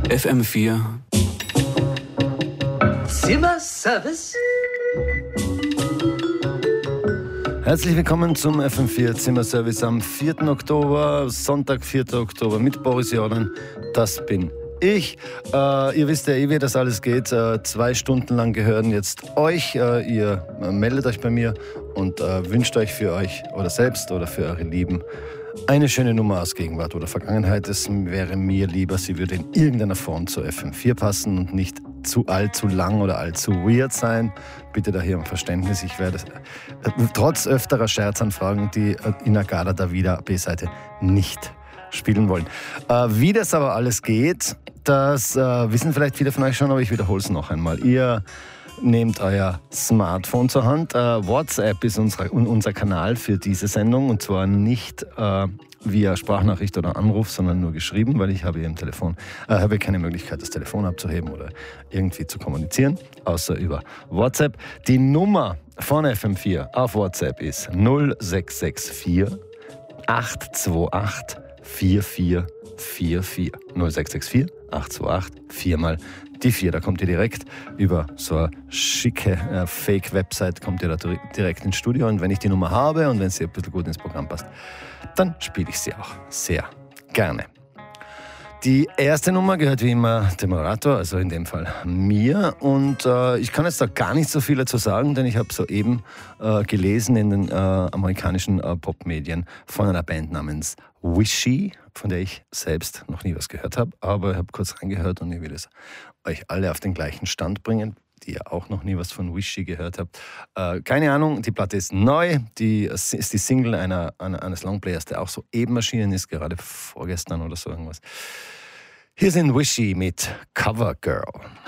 FM4 Zimmerservice. Herzlich willkommen zum FM4 Zimmerservice am 4. Oktober, Sonntag, 4. Oktober mit Boris Jordan. Das bin ich. Ihr wisst ja eh, wie das alles geht. 2 Stunden lang gehören jetzt euch. Ihr meldet euch bei mir und wünscht euch für euch oder selbst oder für eure Lieben eine schöne Nummer aus Gegenwart oder Vergangenheit. Es wäre mir lieber, sie würde in irgendeiner Form zur FM4 passen und nicht allzu lang oder allzu weird sein. Bitte da hier um Verständnis. Ich werde trotz öfterer Scherzanfragen die Inagada da wieder B-Seite nicht spielen wollen. Wie das aber alles geht, das wissen vielleicht viele von euch schon, aber ich wiederhole es noch einmal. Ihr nehmt euer Smartphone zur Hand. WhatsApp ist unser Kanal für diese Sendung und zwar nicht via Sprachnachricht oder Anruf, sondern nur geschrieben, weil ich habe hier im Telefon habe keine Möglichkeit, das Telefon abzuheben oder irgendwie zu kommunizieren, außer über WhatsApp. Die Nummer von FM4 auf WhatsApp ist 0664 828 4444. 0664 828 4 mal die 4. Da kommt ihr direkt über so eine schicke Fake-Website, kommt ihr da direkt ins Studio. Und wenn ich die Nummer habe und wenn sie ein bisschen gut ins Programm passt, dann spiele ich sie auch sehr gerne. Die erste Nummer gehört wie immer dem Moderator, also in dem Fall mir. Und ich kann jetzt da gar nicht so viel dazu sagen, denn ich habe soeben gelesen in den amerikanischen Popmedien von einer Band namens Wishy, von der ich selbst noch nie was gehört habe. Aber ich habe kurz reingehört und ich will es euch alle auf den gleichen Stand bringen, die ihr auch noch nie was von Wishy gehört habt. Keine Ahnung, die Platte ist neu, die ist die Single eines Longplayers, der auch so eben erschienen ist, gerade vorgestern oder so irgendwas. Hier sind Wishy mit Cover Girl.